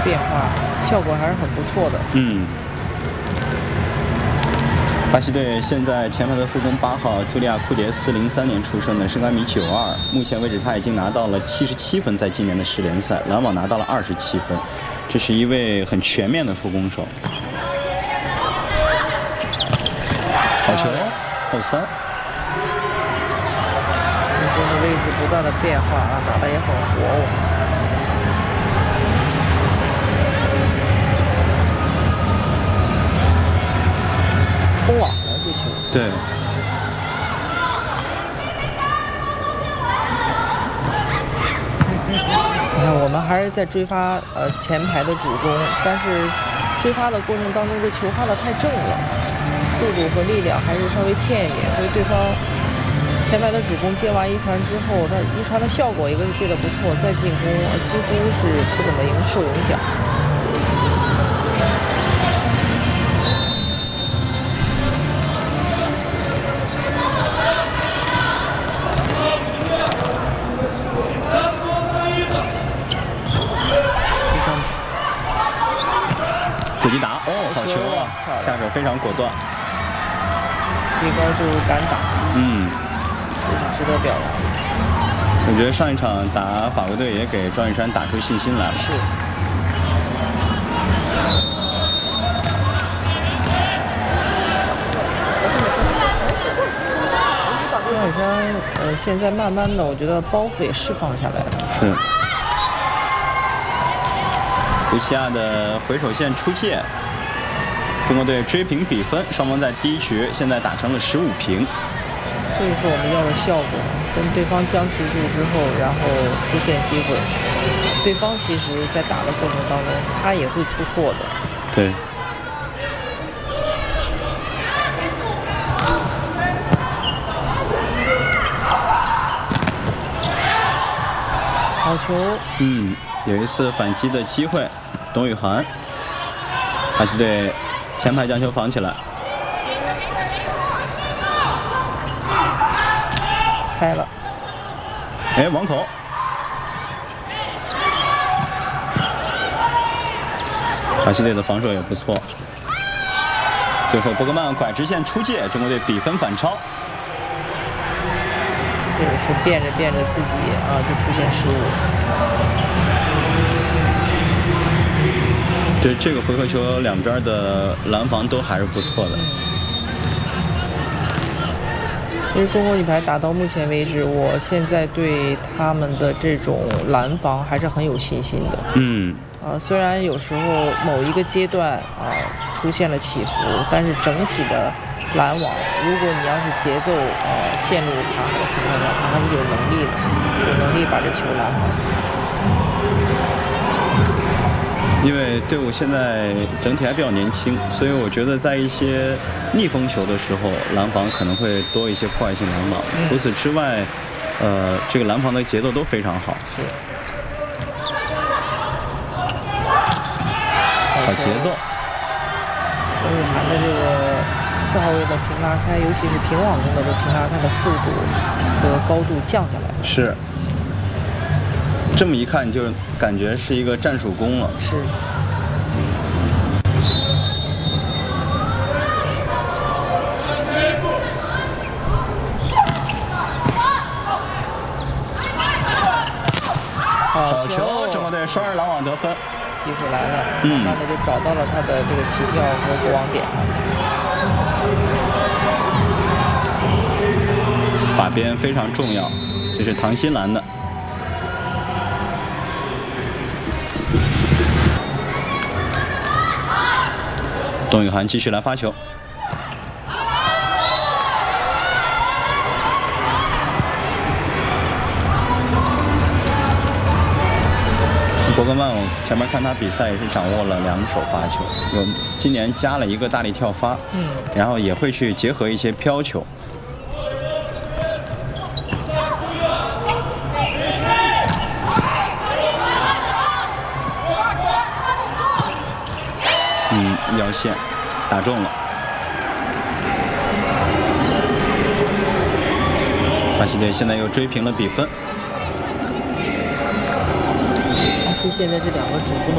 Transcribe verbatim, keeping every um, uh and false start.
变化，效果还是很不错的。 嗯。巴西队现在前排的副攻八号茱莉亚·库迭斯，零三年出生的，身高一米九二。目前为止，他已经拿到了七十七分，在今年的世联赛，篮网拿到了二十七分。这是一位很全面的副攻手。好球，后三。 进攻的位置不断的变化啊，打得也很活哦。封网了这球。 对。 你看，我们还是在追发呃前排的主攻，但是追发的过程当中，这球发的太正了，速度和力量还是稍微欠一点，所以对方前排的主攻接完一传之后，他一传的效果一个是接的不错，再进攻几乎是不怎么影受影响。 子迪达，哦，好球啊！下手非常果断， 一高就敢打， 嗯， 非常值得表扬。 我觉得上一场打法国队也给庄宇珊打出信心来了。 是。庄宇珊，呃，现在慢慢的，我觉得包袱也释放下来了。 是。卢齐亚的回手线出界，中国队追平比分，双方在第一局现在打成了十五平。 这个是我们要的效果，跟对方僵持住之后，然后出现机会。对方其实在打的过程当中，他也会出错的。 对。 好球。 嗯，有一次反击的机会。董宇涵，巴西队前排将球防起来， 开了， 哎，网口，巴西队的防守也不错。最后伯格曼拐直线出界，中国队比分反超。 这个是变着变着自己啊就出现失误。 对这个回合球，两边的拦防都还是不错的。 其实中国女排打到目前为止，我现在对他们的这种拦防还是很有信心的。 嗯。 呃，虽然有时候某一个阶段啊、呃、出现了起伏，但是整体的拦网，如果你要是节奏呃陷入卡好的情况下，他还是有能力的，有能力把这球拦好。 因为队伍现在整体还比较年轻，所以我觉得在一些逆风球的时候，拦防可能会多一些破坏性拦网。嗯、除此之外，呃，这个拦防的节奏都非常好。 是。 好节奏。 董宇涵的这个四号位的平拉开，尤其是平网中的这平拉开的速度和高度降下来了。 是。这么一看就感觉是一个战术攻了。 是。 好球！中国队双人拦网得分， 机会来了，慢慢的就找到了他的这个起跳和过网点了。 把边非常重要，这是唐鑫拦的。董宇涵继续来发球，伯格曼，我前面看他比赛也是掌握了两手发球，有今年加了一个大力跳发， 嗯， 然后也会去结合一些飘球。嗯，腰线打中了。巴西队现在又追平了比分。 巴西现在这两个主攻的